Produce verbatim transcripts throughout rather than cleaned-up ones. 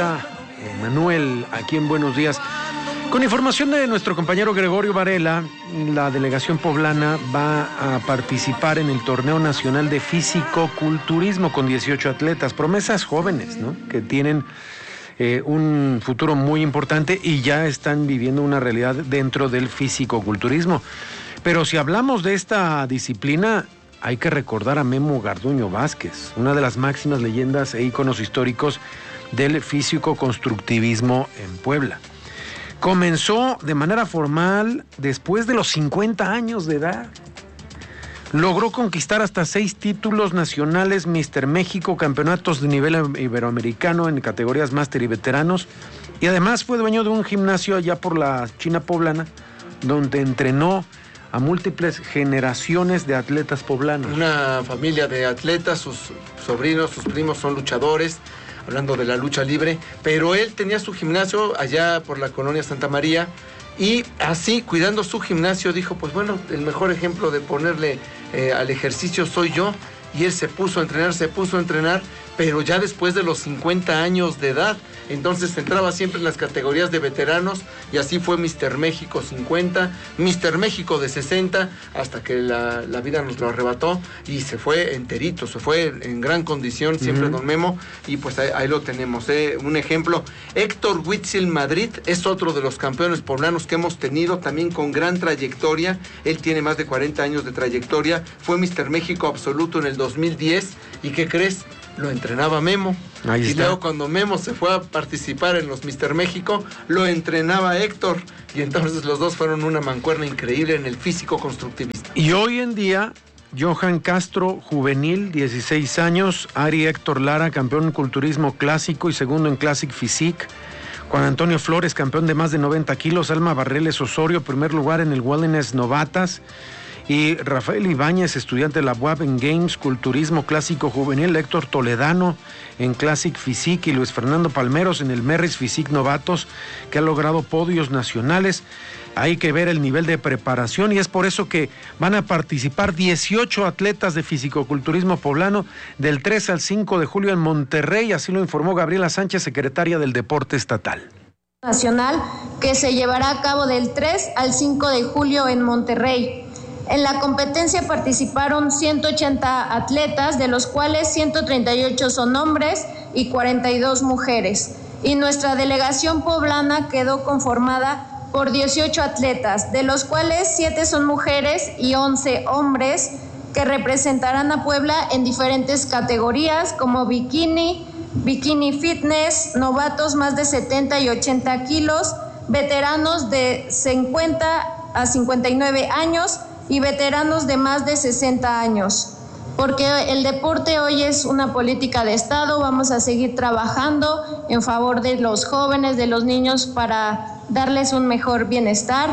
está eh, Manuel aquí en Buenos Días. Con información de nuestro compañero Gregorio Varela, la delegación poblana va a participar en el Torneo Nacional de Físico-Culturismo con dieciocho atletas, promesas jóvenes, ¿no? Que tienen eh, un futuro muy importante y ya están viviendo una realidad dentro del físico-culturismo. Pero si hablamos de esta disciplina, hay que recordar a Memo Garduño Vázquez, una de las máximas leyendas e íconos históricos del físico-constructivismo en Puebla. Comenzó de manera formal después de los cincuenta años de edad. Logró conquistar hasta seis títulos nacionales, míster México, campeonatos de nivel iberoamericano en categorías máster y veteranos. Y además fue dueño de un gimnasio allá por la China poblana, donde entrenó a múltiples generaciones de atletas poblanos. Una familia de atletas, sus sobrinos, sus primos son luchadores, hablando de la lucha libre, pero él tenía su gimnasio allá por la colonia Santa María y así, cuidando su gimnasio, dijo, pues bueno, el mejor ejemplo de ponerle eh, al ejercicio soy yo, y él se puso a entrenar, se puso a entrenar, pero ya después de los cincuenta años de edad. Entonces entraba siempre en las categorías de veteranos y así fue míster México cincuenta, míster México de sesenta, hasta que la, la vida nos lo arrebató y se fue enterito, se fue en gran condición siempre, uh-huh. Don Memo, y pues ahí, ahí lo tenemos, ¿eh? Un ejemplo. Héctor Huitzil Madrid es otro de los campeones poblanos que hemos tenido, también con gran trayectoria. Él tiene más de cuarenta años de trayectoria, fue míster México absoluto en el dos mil diez, ¿y qué crees? Lo entrenaba Memo. Ahí y está. Luego cuando Memo se fue a participar en los míster México, lo entrenaba Héctor. Y entonces los dos fueron una mancuerna increíble en el físico constructivista. Y hoy en día, Johan Castro, juvenil, dieciséis años. Ari Héctor Lara, campeón en culturismo clásico y segundo en Classic Physique. Juan Antonio Flores, campeón de más de noventa kilos. Alma Barreles Osorio, primer lugar en el Wellness Novatas. Y Rafael Ibáñez, estudiante de la U A B en Games, Culturismo Clásico Juvenil, Héctor Toledano en Classic Physique y Luis Fernando Palmeros en el Merris Physique Novatos, que ha logrado podios nacionales. Hay que ver el nivel de preparación y es por eso que van a participar dieciocho atletas de fisicoculturismo poblano del tres al cinco de julio en Monterrey, así lo informó Gabriela Sánchez, secretaria del Deporte Estatal. Nacional, que se llevará a cabo del tres al cinco de julio en Monterrey. En la competencia participaron ciento ochenta atletas, de los cuales ciento treinta y ocho son hombres y cuarenta y dos mujeres. Y nuestra delegación poblana quedó conformada por dieciocho atletas, de los cuales siete son mujeres y once hombres, que representarán a Puebla en diferentes categorías como bikini, bikini fitness, novatos más de setenta y ochenta kilos, veteranos de cincuenta a cincuenta y nueve años, y veteranos de más de sesenta años. Porque el deporte hoy es una política de Estado, vamos a seguir trabajando en favor de los jóvenes, de los niños, para darles un mejor bienestar.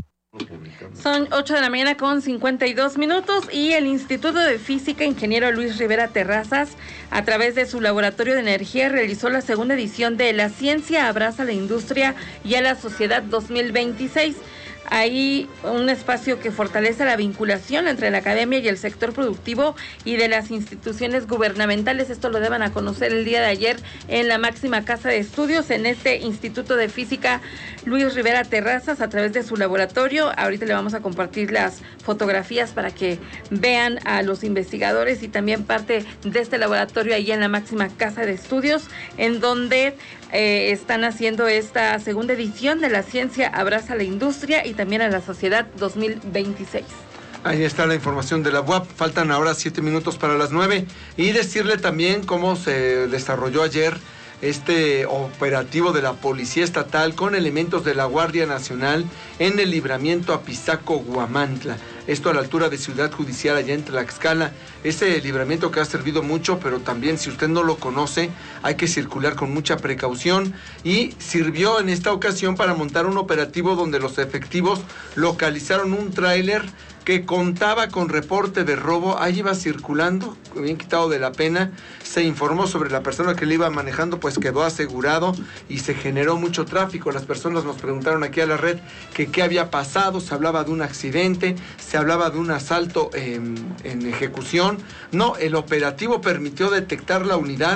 Son ocho de la mañana con cincuenta y dos minutos y el Instituto de Física Ingeniero Luis Rivera Terrazas, a través de su laboratorio de energía, realizó la segunda edición de La Ciencia Abraza a la Industria y a la Sociedad dos mil veintiséis. Hay un espacio que fortalece la vinculación entre la academia y el sector productivo y de las instituciones gubernamentales. Esto lo deben a conocer el día de ayer en la máxima casa de estudios, en este Instituto de Física Luis Rivera Terrazas, a través de su laboratorio. Ahorita le vamos a compartir las fotografías para que vean a los investigadores y también parte de este laboratorio ahí en la máxima casa de estudios, en donde eh, están haciendo esta segunda edición de La Ciencia Abraza a la Industria y también a la Sociedad dos mil veintiséis. Ahí está la información de la U A P. Faltan ahora siete minutos para las nueve. Y decirle también cómo se desarrolló ayer este operativo de la Policía Estatal con elementos de la Guardia Nacional en el libramiento Apizaco Huamantla. Esto a la altura de Ciudad Judicial, allá en Tlaxcala. Ese libramiento que ha servido mucho, pero también, si usted no lo conoce, hay que circular con mucha precaución. Y sirvió en esta ocasión para montar un operativo donde los efectivos localizaron un tráiler que contaba con reporte de robo. Ahí iba circulando, bien quitado de la pena. Se informó sobre la persona que le iba manejando, pues quedó asegurado y se generó mucho tráfico. Las personas nos preguntaron aquí a la red que qué había pasado. Se hablaba de un accidente, se hablaba de un asalto en, en ejecución. No, el operativo permitió detectar la unidad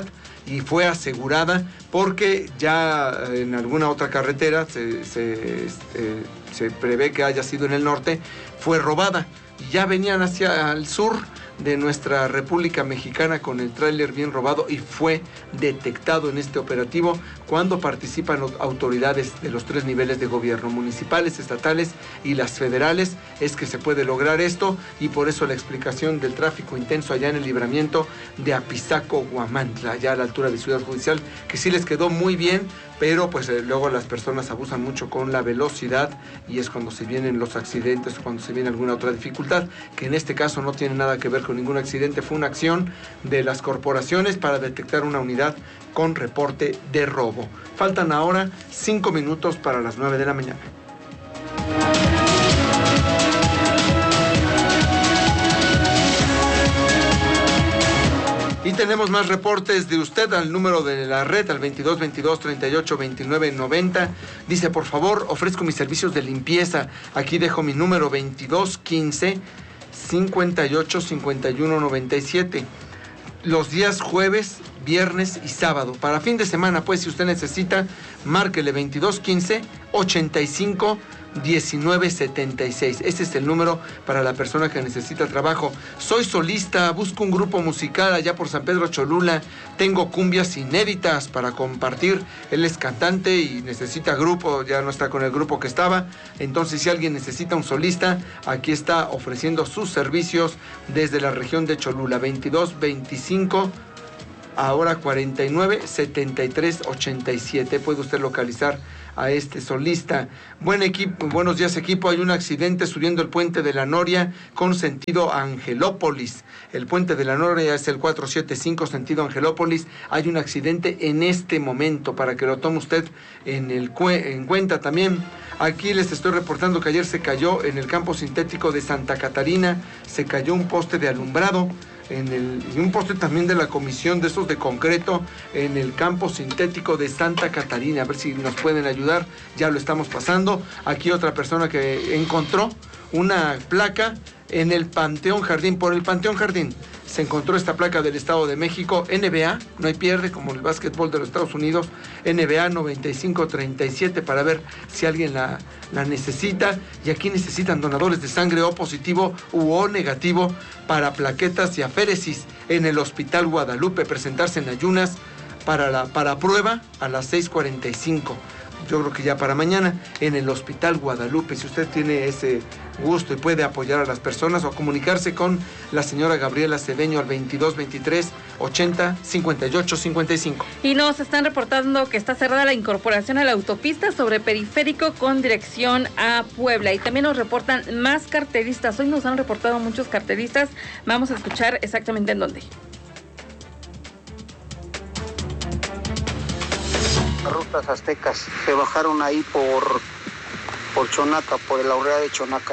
y fue asegurada porque ya en alguna otra carretera se, se, este, se prevé que haya sido en el norte, fue robada. Y ya venían hacia el sur de nuestra República Mexicana con el tráiler bien robado y fue detectado en este operativo cuando participan autoridades de los tres niveles de gobierno, municipales, estatales y las federales. Es que se puede lograr esto y por eso la explicación del tráfico intenso allá en el libramiento de Apizaco, Huamantla, allá a la altura de Ciudad Judicial, que sí les quedó muy bien, pero pues eh, luego las personas abusan mucho con la velocidad y es cuando se vienen los accidentes o cuando se viene alguna otra dificultad, que en este caso no tiene nada que ver con ningún accidente, fue una acción de las corporaciones para detectar una unidad con reporte de robo. Faltan ahora cinco minutos para las nueve de la mañana. Y tenemos más reportes de usted al número de la red, al veintidós veintidós treinta y ocho veintinueve noventa. Dice, por favor, ofrezco mis servicios de limpieza. Aquí dejo mi número veintidós quince cincuenta y ocho cincuenta y uno noventa y siete. Los días jueves, viernes y sábado. Para fin de semana, pues, si usted necesita, márquele veintidós quince ochenta y cinco diecinueve setenta y seis. Ese es el número para la persona que necesita trabajo. Soy solista, busco un grupo musical allá por San Pedro Cholula. Tengo cumbias inéditas para compartir. Él es cantante y necesita grupo, ya no está con el grupo que estaba. Entonces, si alguien necesita un solista, aquí está ofreciendo sus servicios desde la región de Cholula. veintidós veinticinco ahora cuarenta y nueve setenta y tres ochenta y siete. Puede usted localizar a este solista. Buen equipo, buenos días, equipo. Hay un accidente subiendo el puente de la Noria con sentido Angelópolis. El puente de la Noria es el cuatrocientos setenta y cinco, sentido Angelópolis. Hay un accidente en este momento para que lo tome usted en, el, en cuenta también. Aquí les estoy reportando que ayer se cayó en el campo sintético de Santa Catarina, se cayó un poste de alumbrado. En el, y un poste también de la comisión de esos de concreto en el campo sintético de Santa Catarina. A ver si nos pueden ayudar, ya lo estamos pasando. Aquí otra persona que encontró una placa en el Panteón Jardín, por el Panteón Jardín. Se encontró esta placa del Estado de México, N B A, no hay pierde, como el básquetbol de los Estados Unidos, N B A noventa y cinco treinta y siete, para ver si alguien la, la necesita. Y aquí necesitan donadores de sangre O positivo u O negativo para plaquetas y aféresis en el Hospital Guadalupe. Presentarse en ayunas para, la, para prueba a las seis cuarenta y cinco. Yo creo que ya para mañana en el Hospital Guadalupe. Si usted tiene ese gusto y puede apoyar a las personas o comunicarse con la señora Gabriela Cedeño al veintidós veintitrés ochenta cincuenta y ocho cincuenta y cinco. Y nos están reportando que está cerrada la incorporación a la autopista sobre Periférico con dirección a Puebla. Y también nos reportan más carteristas. Hoy nos han reportado muchos carteristas. Vamos a escuchar exactamente en dónde. Rutas aztecas se bajaron ahí por por Chonaca, por el Aurrera de Chonaca.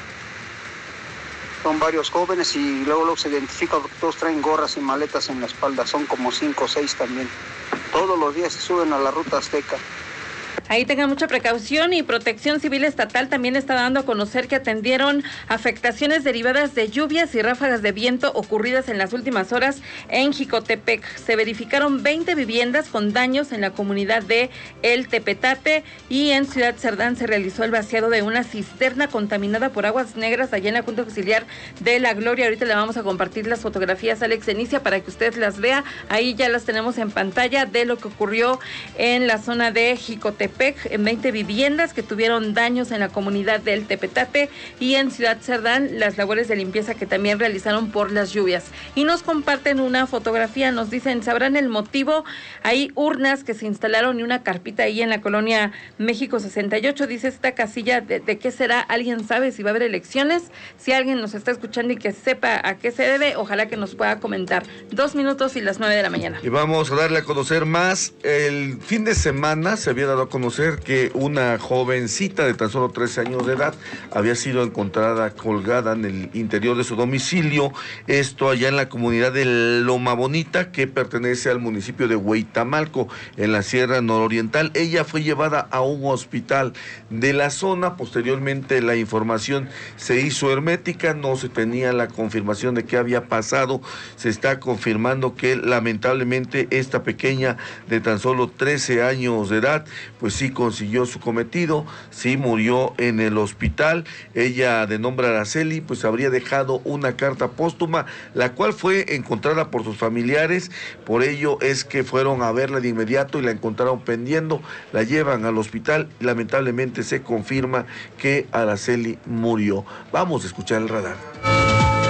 Son varios jóvenes y luego, luego se identifica porque todos traen gorras y maletas en la espalda, son como cinco o seis también. Todos los días se suben a la ruta azteca. Ahí tengan mucha precaución. Y Protección Civil Estatal también está dando a conocer que atendieron afectaciones derivadas de lluvias y ráfagas de viento ocurridas en las últimas horas en Jicotepec. Se verificaron veinte viviendas con daños en la comunidad de El Tepetate y en Ciudad Cerdán se realizó el vaciado de una cisterna contaminada por aguas negras allá en la Junta Auxiliar de La Gloria. Ahorita le vamos a compartir las fotografías, Alex Enicia, para que usted las vea. Ahí ya las tenemos en pantalla de lo que ocurrió en la zona de Jicotepec, en veinte viviendas que tuvieron daños en la comunidad del Tepetate y en Ciudad Cerdán las labores de limpieza que también realizaron por las lluvias. Y nos comparten una fotografía, nos dicen, ¿sabrán el motivo? Hay urnas que se instalaron y una carpita ahí en la colonia México sesenta y ocho. Dice esta casilla, ¿de, de qué será? ¿Alguien sabe si va a haber elecciones? Si alguien nos está escuchando y que sepa a qué se debe, ojalá que nos pueda comentar. Dos minutos y las nueve de la mañana. Y vamos a darle a conocer más. El fin de semana se había dado a conocer conocer que una jovencita de tan solo trece años de edad había sido encontrada colgada en el interior de su domicilio, esto allá en la comunidad de Loma Bonita, que pertenece al municipio de Hueytamalco, en la Sierra Nororiental. Ella fue llevada a un hospital de la zona. Posteriormente la información se hizo hermética, no se tenía la confirmación de qué había pasado. Se está confirmando que lamentablemente esta pequeña de tan solo trece años de edad, pues sí consiguió su cometido, sí murió en el hospital. Ella, de nombre Araceli, pues habría dejado una carta póstuma, la cual fue encontrada por sus familiares. Por ello es que fueron a verla de inmediato y la encontraron pendiendo, la llevan al hospital y lamentablemente se confirma que Araceli murió. Vamos a escuchar el radar.